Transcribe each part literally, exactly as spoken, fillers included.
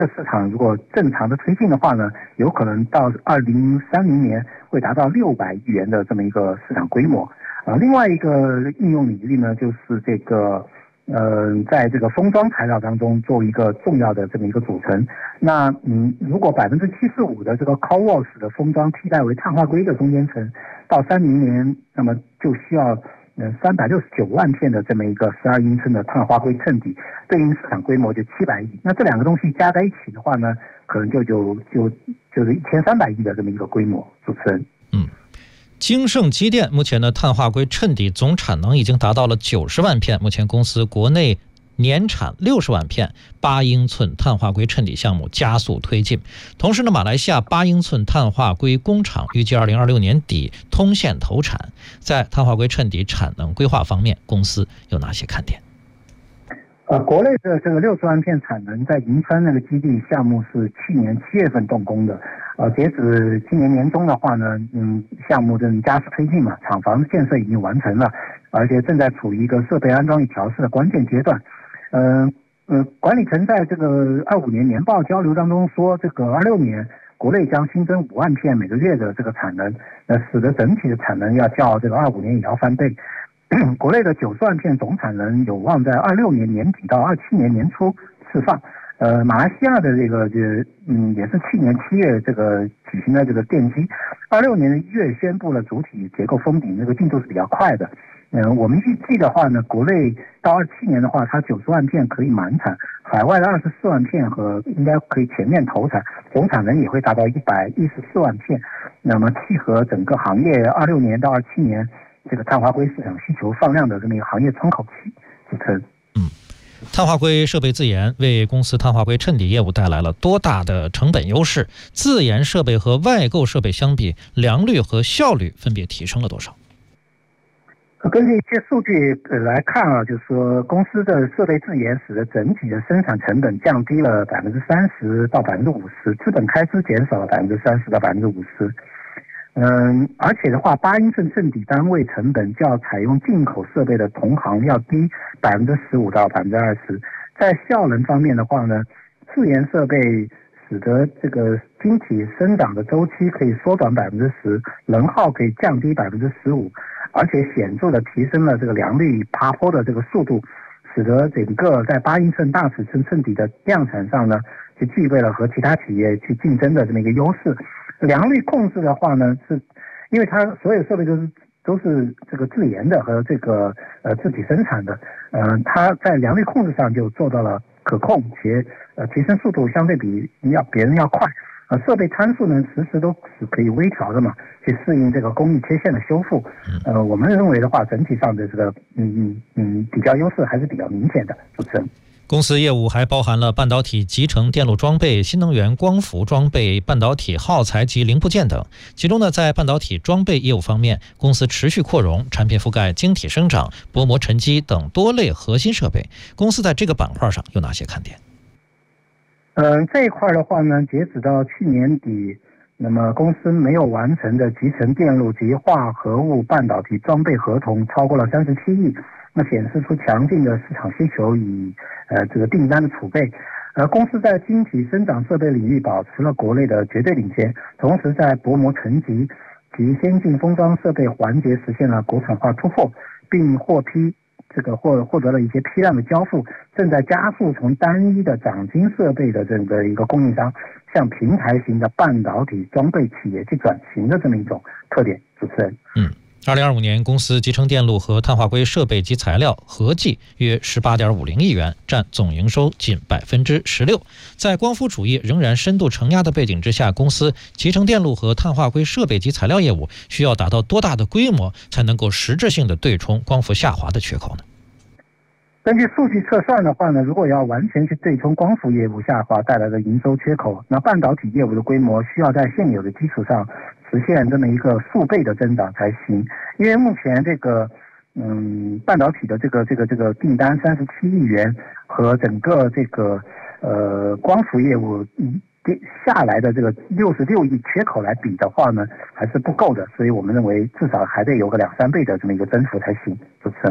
这市场如果正常的推进的话呢，有可能到二零三零年会达到六百亿元的这么一个市场规模。呃，另外一个应用领域呢，就是这个呃，在这个封装材料当中做一个重要的这么一个组成。那嗯，如果百分之七十五的这个 CoWoS 的封装替代为碳化硅的中间层，到三零年，那么就需要呃三百六十九万片的这么一个十二英寸的碳化硅衬底，对应市场规模就七百亿。那这两个东西加在一起的话呢，可能就就就就是一千三百亿的这么一个规模。主持人， 嗯。京盛机电目前的碳化硅衬底总产能已经达到了九十万片，目前公司国内年产六十万片八英寸碳化硅衬底项目加速推进。同时呢，马来西亚八英寸碳化硅工厂预计二零二六年底通线投产。在碳化硅衬底产能规划方面，公司有哪些看点？ 呃，国内的这个六十万片产能在银川那个基地项目是去年七月份动工的，呃，截止今年年中的话呢，嗯，项目正加速推进嘛，厂房建设已经完成了，而且正在处于一个设备安装与调试的关键阶段。嗯、呃，呃，管理层在这个二五年年报交流当中说，这个二六年国内将新增五万片每个月的这个产能，呃，使得整体的产能要较这个二五年也要翻倍。国内的九十万片总产能有望在二六年年底到二七年年初释放。呃，马来西亚的这个就嗯也是去年七月这个举行的这个奠基，二六年的一月宣布了主体结构封顶，这个进度是比较快的。嗯、呃，我们预计的话呢，国内到二七年的话，它九十万片可以满产，海外的二十四万片和应该可以全面投产，总产能也会达到一百一十四万片。那么契合整个行业二六年到二七年这个碳化硅市场需求放量的这么一个行业窗口期。主持人， 嗯，碳化硅设备自研为公司碳化硅衬底业务带来了多大的成本优势？自研设备和外购设备相比，良率和效率分别提升了多少？ 根据一些数据来看啊，就是说公司的设备自研使得整体的生产成本降低了百分之三十到百分之五十，资本开支减少了百分之三十到百分之五十。嗯，而且的话，八英寸衬底单位成本较采用进口设备的同行要低百分之十五到百分之二十。在效能方面的话呢，自研设备使得这个晶体生长的周期可以缩短百分之十，能耗可以降低百分之十五，而且显著的提升了这个良率爬坡的这个速度，使得整个在八英寸大尺寸衬底的量产上呢，就具备了和其他企业去竞争的这么一个优势。良率控制的话呢，是因为它所有设备都是都是这个自研的和这个呃自己生产的，呃，它在良率控制上就做到了可控且呃提升速度相对比要别人要快。呃，设备参数呢，实时都是可以微调的嘛，去适应这个工艺切线的修复。呃，我们认为的话，整体上的这个嗯嗯嗯比较优势还是比较明显的。主持人。 公司业务还包含了半导体集成电路装备、新能源光伏装备、半导体耗材及零部件等。其中呢，在半导体装备业务方面，公司持续扩容，产品覆盖晶体生长、薄膜沉积等多类核心设备。公司在这个板块上有哪些看点？ 嗯，这一块的话呢，截止到去年底，那么公司没有完成的集成电路及化合物半导体装备合同超过了三十七亿。那显示出强劲的市场需求与呃这个订单的储备，呃，公司在晶体生长设备领域保持了国内的绝对领先，同时在薄膜沉积及先进封装设备环节实现了国产化突破，并获批这个获获得了一些批量的交付，正在加速从单一的长晶设备的这个一个供应商向平台型的半导体装备企业去转型的这么一种特点。主持人， 嗯。二零二五年，公司集成电路和碳化硅设备及材料合计约十八点五零亿元，占总营收近百分之十六。在光伏主义仍然深度承压的背景之下，公司集成电路和碳化硅设备及材料业务需要达到多大的规模，才能够实质性的对冲光伏下滑的缺口呢？ 根据数据测算的话呢，如果要完全去对冲光伏业务下滑带来的营收缺口，那半导体业务的规模需要在现有的基础上实现这么一个数倍的增长才行。因为目前这个嗯半导体的这个这个这个订单三十七亿元和整个这个呃光伏业务嗯下来的这个六十六亿缺口来比的话呢，还是不够的，所以我们认为至少还得有个两三倍的这么一个增幅才行。主持人。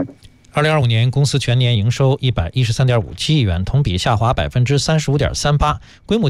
二零二五年公司全年营收一百一十三点五七亿元，同比下滑百分之三十五点三八，规模